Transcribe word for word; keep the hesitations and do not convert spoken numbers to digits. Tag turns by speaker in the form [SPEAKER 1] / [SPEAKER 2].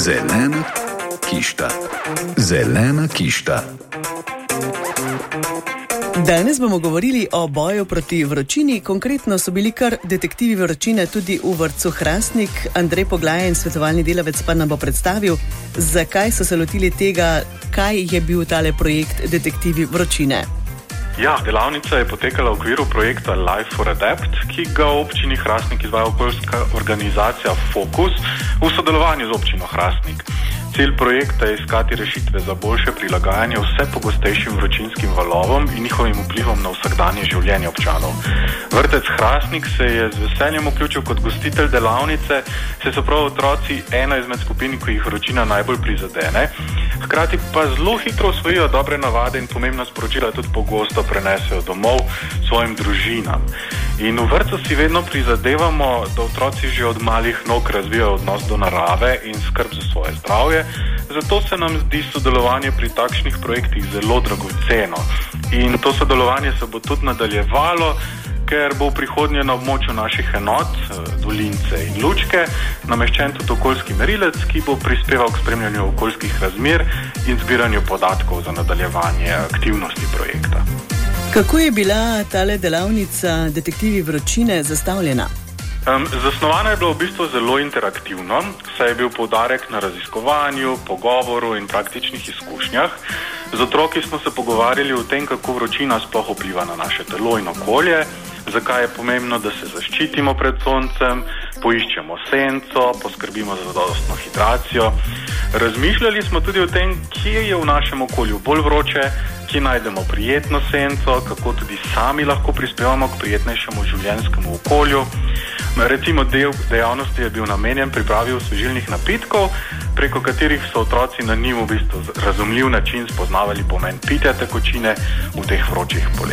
[SPEAKER 1] Zelena kišta. Zelena kišta.
[SPEAKER 2] Danes bomo govorili o boju proti vročini. Konkretno so bili kar detektivi vročine tudi v vrtcu Hrastnik. Andrej Poglajen, svetovalni delavec, pa nam bo predstavil, zakaj so se lotili tega, kaj je bil tale projekt Detektivi vročine.
[SPEAKER 3] Ja, delavnica je potekala v okviru projekta Life for Adapt, ki ga v občini Hrastnik izvaja okoljska organizacija Fokus v sodelovanju z občino Hrastnik. Cilj projekta je iskati rešitve za boljše prilagajanje vse pogostejšim vročinskim valovom in njihovim vplivom na vsakdanje življenje občanov. Vrtec Hrastnik se je z veseljem vključil kot gostitelj delavnice, saj so prav otroci ena izmed skupin, ki jih vročina najbolj prizadene. Hkrati pa zelo hitro osvojijo dobre navade in pomembna sporočila tudi pogosto prenesejo domov svojim družinam. In v vrtcu si vedno prizadevamo, da otroci že od malih nog razvijajo odnos do narave in skrb za svoje zdravje. Zato se nam zdi sodelovanje pri takšnih projektih zelo dragoceno. In to sodelovanje se bo tudi nadaljevalo, ker bo v prihodnje na območju naših enot, Dolince in Lučke, nameščen tudi okoljski merilec, ki bo prispeval k spremljanju okoljskih razmer in zbiranju podatkov za nadaljevanje aktivnosti projekta.
[SPEAKER 2] Kako je bila tale delavnica Detektivi vročine zastavljena?
[SPEAKER 3] Um, zasnovana je bila v bistvu zelo interaktivno, saj je bil poudarek na raziskovanju, pogovoru in praktičnih izkušnjah. Z otroki smo se pogovarjali o tem, kako vročina sploh vpliva na naše telo in okolje, zakaj je pomembno, da se zaščitimo pred soncem, poiščemo senco, poskrbimo za zadostno hidracijo. Razmišljali smo tudi o tem, kje je v našem okolju bolj vroče, kje najdemo prijetno senco, kako tudi sami lahko prispevamo k prijetnejšemu življenjskemu okolju. Recimo del dejavnosti je bil namenjen pripravi osvežilnih napitkov, preko katerih so otroci na njim v bistvu razumljiv način spoznavali pomen pitja tekočine v teh vročih poletjih.